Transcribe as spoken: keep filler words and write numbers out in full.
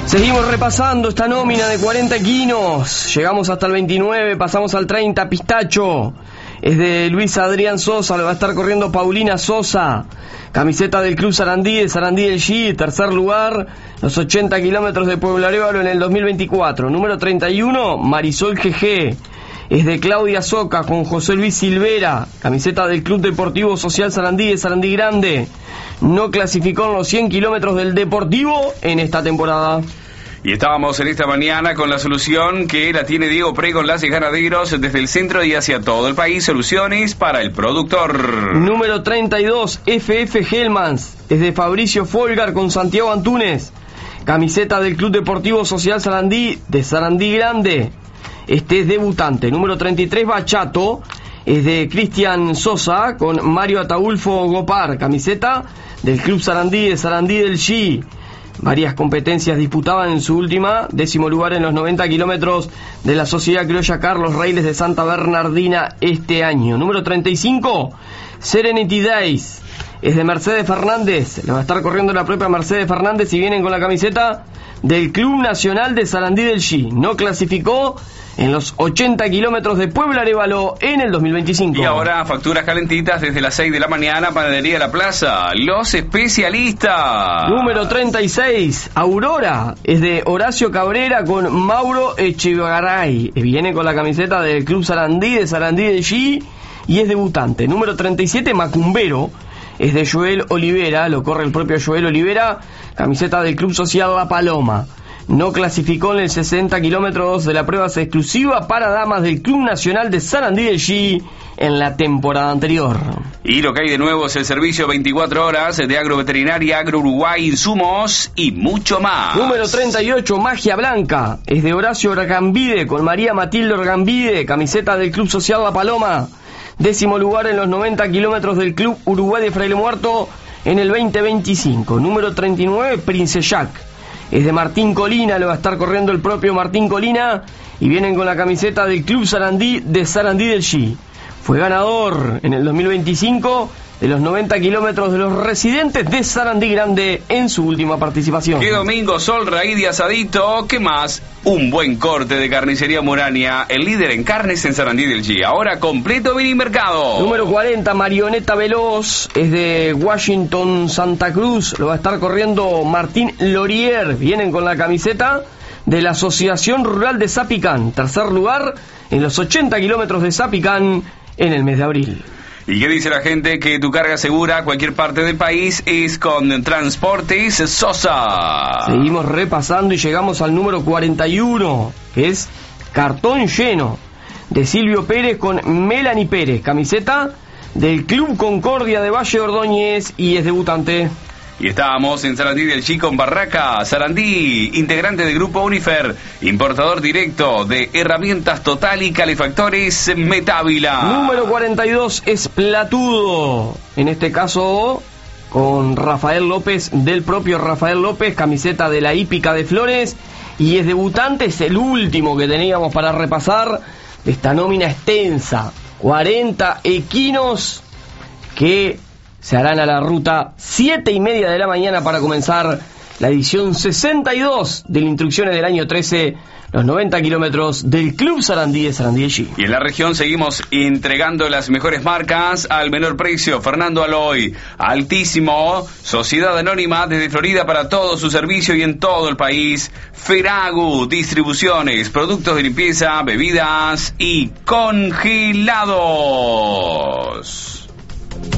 Seguimos repasando esta nómina de cuarenta equinos. Llegamos hasta el veintinueve, pasamos al treinta, Pistacho. Es de Luis Adrián Sosa, lo va a estar corriendo Paulina Sosa. Camiseta del Club Sarandí, de Sarandí del G, tercer lugar, los ochenta kilómetros de Pueblo Arévalo en el dos mil veinticuatro. Número treinta y uno, Marisol G G. Es de Claudia Soca con José Luis Silvera, camiseta del Club Deportivo Social Sarandí de Sarandí Grande. No clasificó en los cien kilómetros del Deportivo en esta temporada. Y estábamos en esta mañana con la solución que la tiene Diego Prego en Las Ganaderos desde el centro y hacia todo el país. Soluciones para el productor. Número treinta y dos, F F Hellmans. Es de Fabricio Folgar con Santiago Antúnez. Camiseta del Club Deportivo Social Sarandí de Sarandí Grande. Este es debutante. Número treinta y tres, Bachato. Es de Cristian Sosa con Mario Ataulfo Gopar. Camiseta del Club Sarandí de Sarandí del G. Varias competencias disputaban en su última, décimo lugar en los noventa kilómetros de la Sociedad Criolla Carlos Reiles de Santa Bernardina este año. Número treinta y cinco, Serenity Days. Es de Mercedes Fernández, le va a estar corriendo la propia Mercedes Fernández y vienen con la camiseta del Club Nacional de Sarandí del G. No clasificó en los ochenta kilómetros de Pueblo Arévalo en el dos mil veinticinco. Y ahora facturas calentitas desde las seis de la mañana, Panadería La Plaza, los especialistas. Número treinta y seis, Aurora, es de Horacio Cabrera con Mauro Echegaray. Viene con la camiseta del Club Sarandí de Sarandí del G y es debutante. Número treinta y siete, Macumbero. Es de Joel Olivera, lo corre el propio Joel Olivera, camiseta del Club Social La Paloma. No clasificó en el sesenta kilómetros de la prueba exclusiva para damas del Club Nacional de Sarandí del G en la temporada anterior. Y lo que hay de nuevo es el servicio veinticuatro horas de Agroveterinaria, Agro Uruguay, insumos y mucho más. Número treinta y ocho, Magia Blanca. Es de Horacio Orgambide con María Matilde Orgambide, camiseta del Club Social La Paloma. Décimo lugar en los noventa kilómetros del Club Uruguay de Fraile Muerto en el veinte veinticinco. Número treinta y nueve, Prince Jack. Es de Martín Colina, lo va a estar corriendo el propio Martín Colina y vienen con la camiseta del Club Sarandí de Sarandí del G. Fue ganador en el dos mil veinticinco de los noventa kilómetros de los residentes de Sarandí Grande en su última participación. ¡Qué domingo, sol, raíz y asadito! ¿Qué más? Un buen corte de Carnicería Murania, el líder en carnes en Sarandí del G. Ahora completo mini mercado. Número cuarenta, Marioneta Veloz. Es de Washington, Santa Cruz. Lo va a estar corriendo Martín Lorier. Vienen con la camiseta de la Asociación Rural de Zapicán. Tercer lugar en los ochenta kilómetros de Zapicán en el mes de abril. ¿Y qué dice la gente? Que tu carga segura a cualquier parte del país es con Transportes Sosa. Seguimos repasando y llegamos al número cuarenta y uno, que es Cartón Lleno, de Silvio Pérez con Melanie Pérez, camiseta del Club Concordia de Valle Ordóñez y es debutante. Y estábamos en Sarandí del G con Barraca Sarandí, integrante del grupo Unifer, importador directo de herramientas Total y calefactores Metávila. Número cuarenta y dos es Platudo, en este caso con Rafael López, del propio Rafael López, camiseta de la Hípica de Flores y es debutante, es el último que teníamos para repasar de esta nómina extensa, cuarenta equinos que se harán a la ruta siete y media de la mañana para comenzar la edición sesenta y dos de las instrucciones del año trece, los noventa kilómetros del Club Sarandí de Sarandí del G. Y en la región seguimos entregando las mejores marcas al menor precio. Fernando Aloy, altísimo, Sociedad Anónima desde Florida para todo su servicio y en todo el país. Feragu, distribuciones, productos de limpieza, bebidas y congelados.